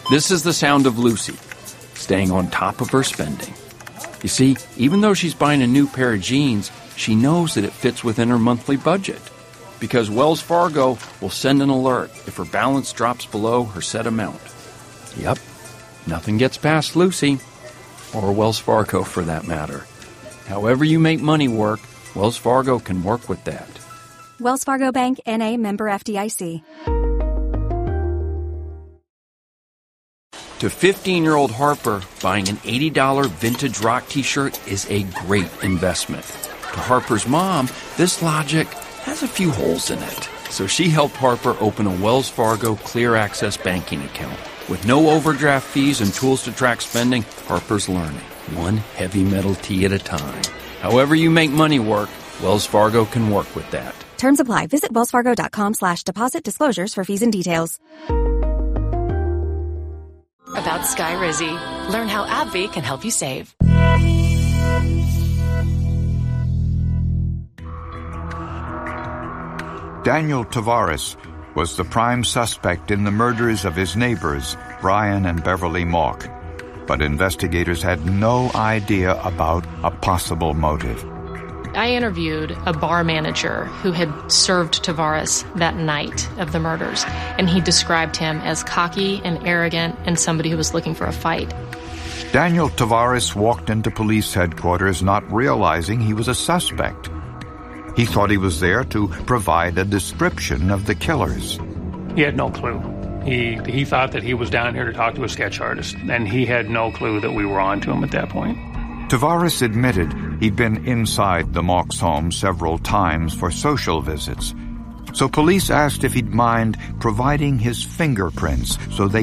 This is the sound of Lucy, staying on top of her spending. You see, even though she's buying a new pair of jeans, she knows that it fits within her monthly budget, because Wells Fargo will send an alert if her balance drops below her set amount. Yep, nothing gets past Lucy, or Wells Fargo for that matter. However you make money work, Wells Fargo can work with that. Wells Fargo Bank, N.A., member FDIC. To 15-year-old Harper, buying an $80 vintage rock t-shirt is a great investment. To Harper's mom, this logic has a few holes in it. So she helped Harper open a Wells Fargo Clear Access banking account. With no overdraft fees and tools to track spending, Harper's learning, one heavy metal tea at a time. However you make money work, Wells Fargo can work with that. Terms apply. Visit wellsfargo.com/deposit disclosures for fees and details. About Skyrizi. Learn how AbbVie can help you save. Daniel Tavares was the prime suspect in the murders of his neighbors, Brian and Beverly Mauck. But investigators had no idea about a possible motive. I interviewed a bar manager who had served Tavares that night of the murders, and he described him as cocky and arrogant and somebody who was looking for a fight. Daniel Tavares walked into police headquarters not realizing he was a suspect. He thought he was there to provide a description of the killers. He had no clue. He thought that he was down here to talk to a sketch artist, and he had no clue that we were on to him at that point. Tavares admitted he'd been inside the Mauck's home several times for social visits. So police asked if he'd mind providing his fingerprints so they